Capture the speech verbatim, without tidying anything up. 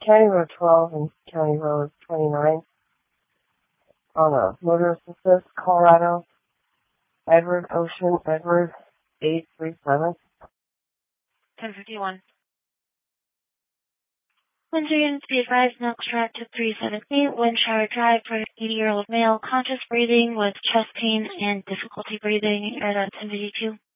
County Road twelve and County Road twenty-nine on a motorist assist, Colorado. Edward Ocean, Edward eight three seven. ten fifty-one. Windsor to be advised, next track to three seventy, Windshire Drive for an eighty-year-old male, conscious breathing with chest pain and difficulty breathing at ten fifty-two.